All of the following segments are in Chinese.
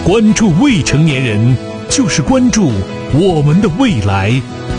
关注未成年人，就是关注我们的未来。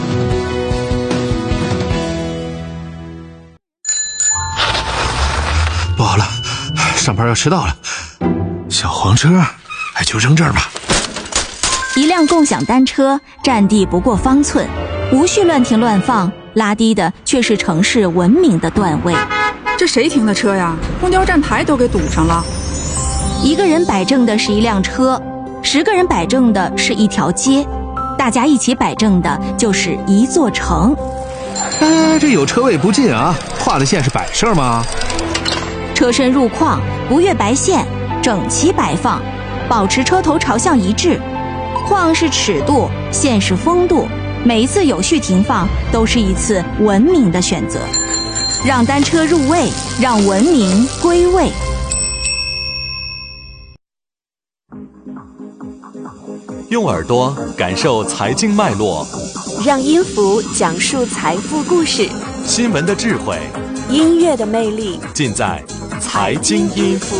不好了，上班要迟到了。小黄车，就扔这儿吧。 一辆共享单车占地不过方寸，无序乱停乱放，拉低的却是城市文明的段位。 这谁停的车呀？公交站台都给堵上了。 一个人摆正的是一辆车，10个人摆正的是一条街，大家一起摆正的就是一座城。 这有车位不进啊，画的线是摆设吗？ 车身入框，不越白线，整齐摆放，保持车头朝向一致。框是尺度，线是风度，每一次有序停放都是一次文明的选择。让单车入位，让文明归位。 用耳朵感受财经脉络， 让音符讲述财富故事， 新闻的智慧， 音乐的魅力， 尽在财经音符。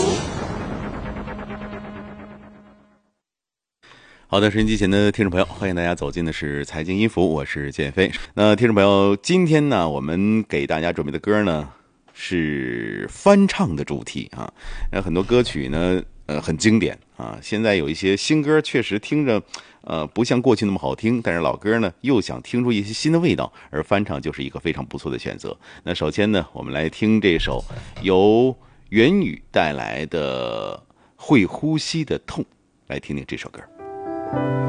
好的，收音机前的听众朋友，欢迎大家走进的是财经音符，我是建飞。那听众朋友，今天呢，我们给大家准备的歌呢是翻唱的主题啊。很多歌曲呢，很经典啊。现在有一些新歌确实听着，不像过去那么好听，但是老歌呢又想听出一些新的味道，而翻唱就是一个非常不错的选择。那首先呢，我们来听这首由元宇带来的《会呼吸的痛》，来听听这首歌。